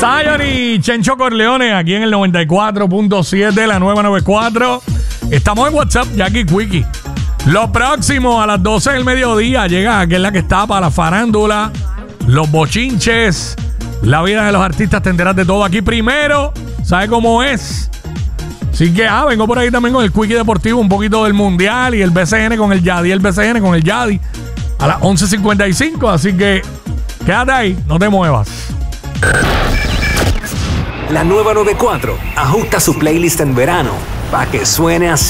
Zion y Chencho Corleone aquí en el 94.7, la nueva 94. Estamos en WhatsApp, Jackie Quickie. Lo próximo a las 12 del mediodía llega aquella que está para la farándula, los bochinches, la vida de los artistas, te enteras de todo aquí primero. ¿Sabe cómo es? Así que vengo por ahí también con el Quickie Deportivo, un poquito del Mundial y el BCN con el Yadi, a las 11:55. Así que quédate ahí, no te muevas. La nueva 94 ajusta su playlist en verano para que suene así.